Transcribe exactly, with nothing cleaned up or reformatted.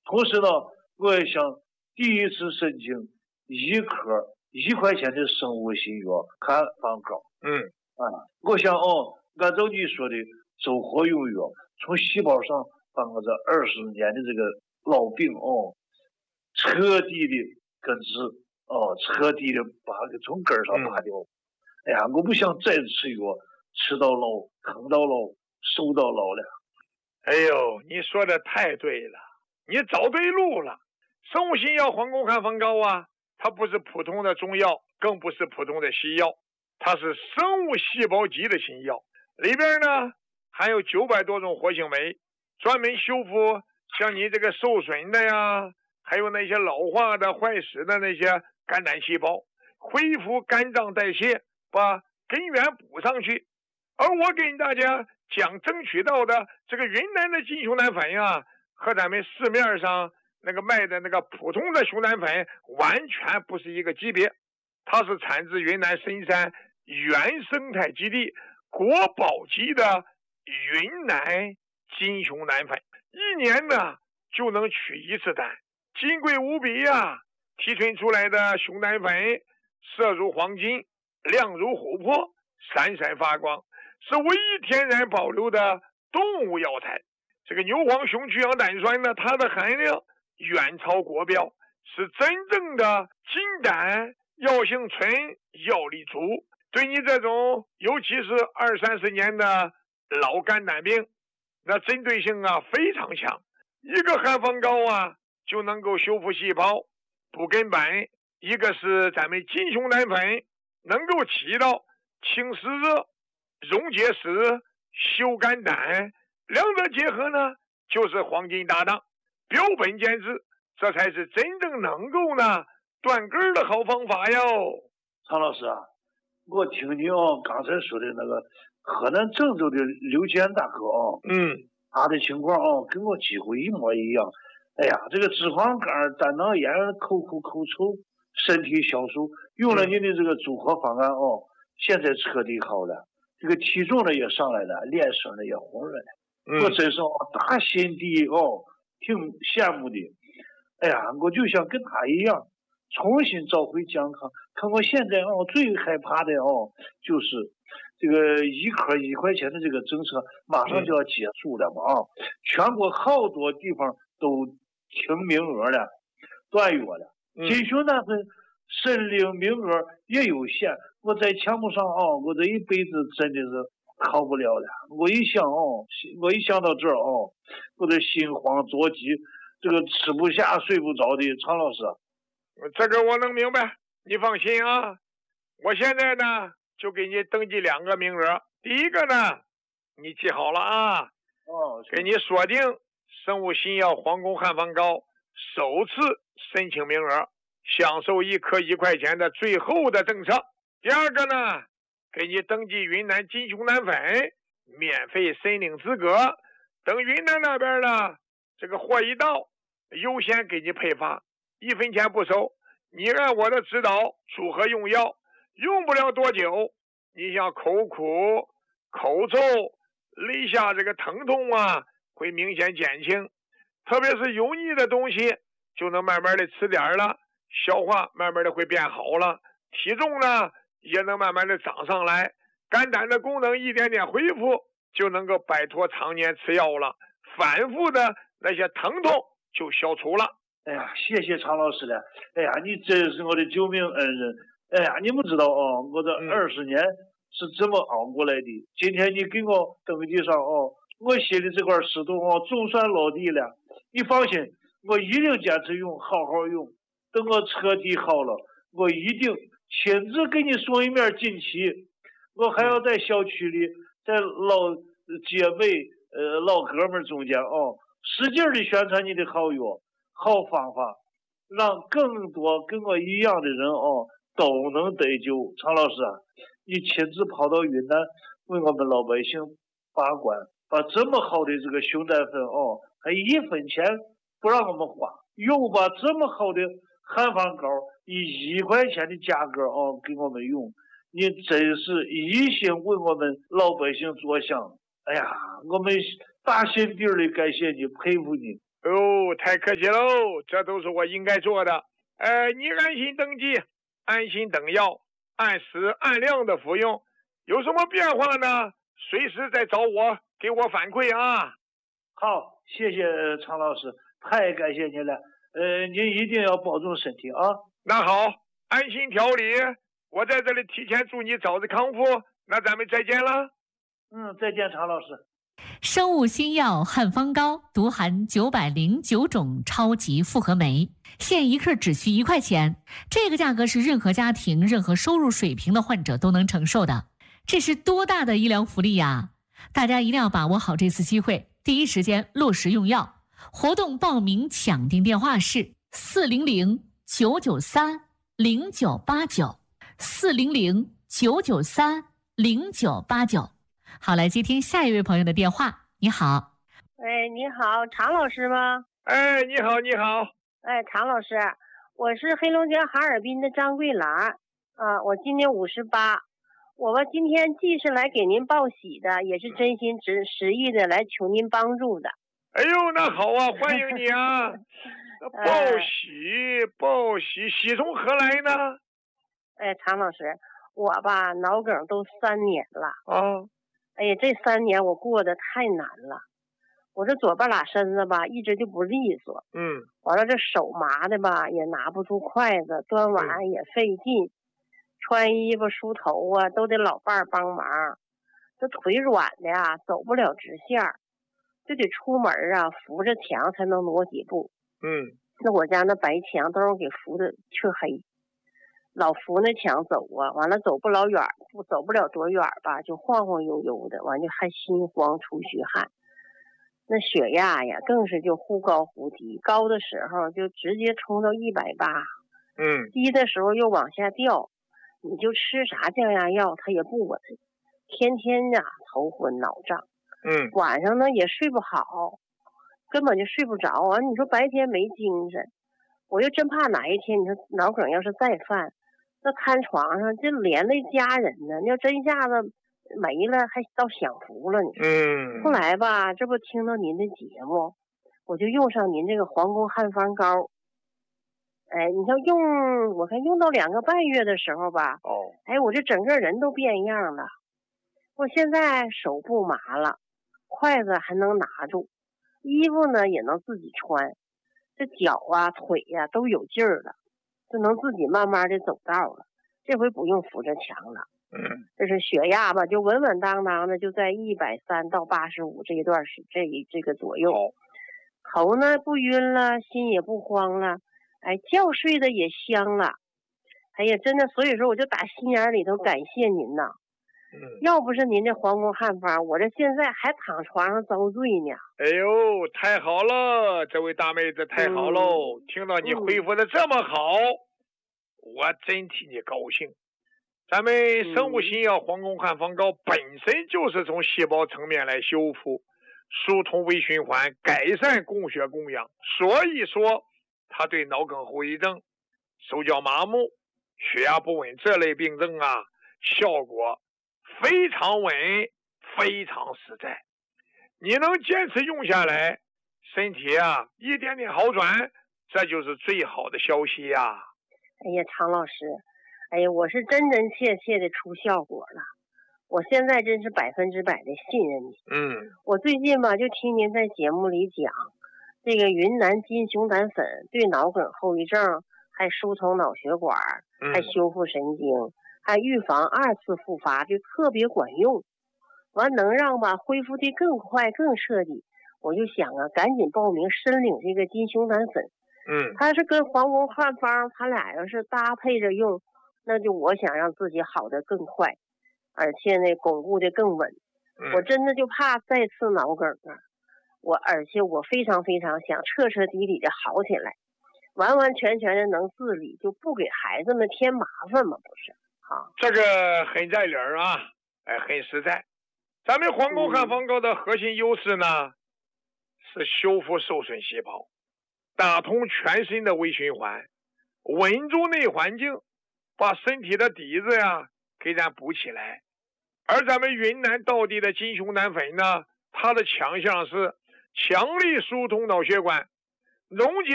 同时呢，我也想第一次申请一颗一块钱的生物新药汉方膏。 嗯啊，我想哦，按照你说的走活用药，从细胞上把我这二十年的这个老病哦，彻底的根治哦，彻底的把它从根上拔掉。嗯、哎呀，我不想再吃药，吃到老，疼到老，瘦到老了。 哎呦，你说的太对了，你找对路了。生物新药黄宫汉方膏啊，它不是普通的中药，更不是普通的西药，它是生物细胞级的新药，里边呢含有九百多种活性酶，专门修复像你这个受损的呀，还有那些老化的坏死的那些肝胆细胞，恢复肝脏代谢，把根源补上去。而我给大家讲争取到的这个云南的金熊胆粉呀，和咱们市面上那个卖的那个普通的熊胆粉完全不是一个级别。它是产自云南深山原生态基地国宝级的云南金熊胆粉，一年呢就能取一次胆，金贵无比呀！提纯出来的熊胆粉色如黄金，亮如琥珀，闪闪发光，是唯一天然保留的动物药材。这个牛黄熊曲氧胆酸呢，它的含量远超国标，是真正的金胆，药性纯，药力足，对你这种尤其是二三十年的老肝胆病，那针对性啊非常强。一个汉方膏啊就能够修复细胞，补根本；一个是咱们金熊胆粉，能够起到清湿热、溶结石、修肝胆，两者结合呢就是黄金搭档，标本兼治，这才是真正能够呢断根的好方法哟。 常老师啊，我听你哦刚才说的那个河南郑州的刘健大哥哦， 嗯， 他的情况哦跟我几乎一模一样。哎呀，这个脂肪肝、胆囊炎、口苦口臭、身体消瘦，用了你的这个组合方案哦，现在彻底好了，这个体重呢也上来了，脸色呢也红润了。 嗯、 我真是哦打心底哦挺羡慕的。哎呀，我就想跟他一样，重新找回健康。可我现在哦最害怕的哦就是这个一颗一块钱的这个政策马上就要结束了嘛啊，全国好多地方都停名额了，断药了。金熊胆粉申领名额也有限，我在项目上哦，我这一辈子真的是考不了了。我一想哦，我一想到这儿哦，我的心慌着急，这个吃不下睡不着的。常老师， 这个我能明白，你放心啊，我现在呢就给你登记两个名额。第一个呢，你记好了啊， 哦， 给你锁定生物新药黄宫汉方膏首次申请名额，享受一颗一块钱的最后的政策。第二个呢，给你登记云南金熊胆粉，免费申领资格，等云南那边呢这个货一到，优先给你配发，一分钱不收。你按我的指导组合用药，用不了多久，你像口苦、口臭、肋下这个疼痛啊会明显减轻，特别是油腻的东西就能慢慢的吃点了，消化慢慢的会变好了，体重呢也能慢慢的长上来，肝胆的功能一点点恢复，就能够摆脱常年吃药了，反复的那些疼痛就消除了。 哎呀，谢谢常老师了。哎呀，你真是我的救命恩人。哎呀，你们知道哦，我这二十年是怎么熬过来的。嗯、今天你给我登记上哦，我心里这块石头哦，总算落地了。你放心，我一定坚持用，好好用。等我彻底好了，我一定亲自给你送一面锦旗。我还要在小区里，在老姐妹、呃老哥们中间哦，使劲的宣传你的好药、好方法，让更多跟我一样的人哦都能得救。常老师啊，你亲自跑到云南为我们老百姓把关，把这么好的这个熊胆粉哦，还一分钱不让我们花，又把这么好的汉方膏以一块钱的价格哦给我们用，你真是一心为我们老百姓着想。哎呀，我们打心底里感谢你，佩服你。 哦，太客气喽，这都是我应该做的。呃，你安心登记，安心等药，按时按量的服用。有什么变化呢？随时再找我，给我反馈啊。 好，谢谢常老师，太感谢您了。呃，您一定要保重身体啊。 那好，安心调理。我在这里提前祝你早日康复。那咱们再见了。 嗯，再见，常老师。 生物新药汉方膏独含九百零九种超级复合酶，现一克只需一块钱，这个价格是任何家庭、任何收入水平的患者都能承受的。这是多大的医疗福利呀！大家一定要把握好这次机会，第一时间落实用药。活动报名抢订电话是四零零九九三零九八九，四零零九九三零九八九。好，来接听下一位朋友的电话。你好。 哎，你好，常老师吗？ 哎，你好，你好。 哎，常老师，我是黑龙江哈尔滨的张桂兰啊，我今年五十八。我吧今天既是来给您报喜的，也是真心实实意的来求您帮助的。 哎呦，那好啊，欢迎你啊！报喜报喜，喜从何来呢？ 哎，常老师，我吧脑梗都三年了啊。 哎呀，这三年我过得太难了，我这左半拉身子吧一直就不利索， 嗯， 完了这手麻的吧也拿不住筷子，端碗也费劲，嗯、穿衣服梳头啊都得老伴儿帮忙，这腿软的呀走不了直线，就得出门啊扶着墙才能挪几步。 嗯， 那我家那白墙都是给扶的黢黑，老扶那墙走啊，完了走不老远，不走不了多远吧，就晃晃悠悠的，完就还心慌出虚汗。那血压呀，更是就忽高忽低，高的时候就直接冲到一百八， 嗯， 低的时候又往下掉。你就吃啥降压药，它也不稳，天天呀头昏脑胀， 嗯， 晚上呢也睡不好，根本就睡不着啊。你说白天没精神，我又真怕哪一天你说脑梗要是再犯。那瘫床上就连累家人呢，你要真一下子没了，还倒享福了。你说， 嗯， 后来吧，这不听到您的节目，我就用上您这个皇宫汉方膏。哎，你像用，我看用到两个半月的时候吧， 哦， 哎，我这整个人都变样了。我现在手不麻了，筷子还能拿住，衣服呢也能自己穿，这脚啊腿呀、啊、都有劲儿了。就能自己慢慢的走道了，这回不用扶着墙了。 嗯， 这是血压吧，就稳稳当当的就在一百三到八十五这一段时这这个左右。头呢不晕了，心也不慌了，哎，觉睡得也香了。哎呀，真的，所以说我就打心眼里头感谢您呐。 嗯， 要不是您这皇宫汉方，我这现在还躺床上遭罪呢。 哎呦，太好了，这位大妹子太好喽！嗯、听到你恢复的这么好，嗯、我真替你高兴。咱们生物新药皇宫汉方膏本身就是从细胞层面来修复、疏通微循环、改善供血供氧，所以说它对脑梗后遗症、手脚麻木、血压不稳这类病症啊，效果非常稳，非常实在。你能坚持用下来，身体啊一点点好转，这就是最好的消息呀、啊！ 哎呀，常老师，哎呀，我是真真切切的出效果了，我现在真是百分之百的信任你。 嗯， 我最近吧就听您在节目里讲，这个云南金熊胆粉对脑梗后遗症还疏通脑血管，还修复神经，嗯、还预防二次复发，就特别管用。完能让吧恢复的更快更彻底，我就想啊，赶紧报名申领这个金熊胆粉。 嗯， 它是跟皇宫汉方，它俩要是搭配着用，那就我想让自己好的更快，而且呢巩固的更稳。 嗯、 我真的就怕再次脑梗啊！我而且我非常非常想彻彻底底的好起来，完完全全的能自理，就不给孩子们添麻烦嘛，不是？啊， 这个很在理儿啊，哎，很实在。咱们皇宫汉方膏的核心优势呢，嗯、是修复受损细胞，打通全身的微循环，稳住内环境，把身体的底子呀给咱补起来。而咱们云南道地的金熊胆粉呢，它的强项是强力疏通脑血管，溶解